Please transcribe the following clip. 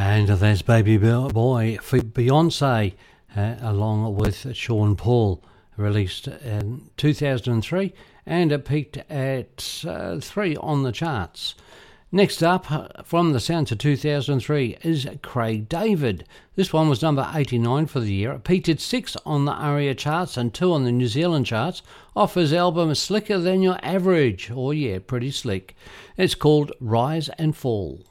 And there's Baby Boy for Beyonce, along with Sean Paul, released in 2003, and it peaked at 3 on the charts. Next up, from the sounds of 2003, is Craig David. This one was number 89 for the year. It peaked at 6 on the ARIA charts and 2 on the New Zealand charts, off his album Slicker Than Your Average. Oh yeah, pretty slick. It's called Rise and Fall.